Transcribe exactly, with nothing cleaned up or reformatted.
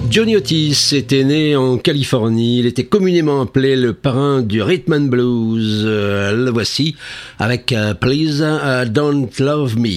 Johnny Otis était né en Californie. Il était communément appelé le parrain du rhythm and blues. Euh, le voici avec uh, Please uh, Don't Love Me.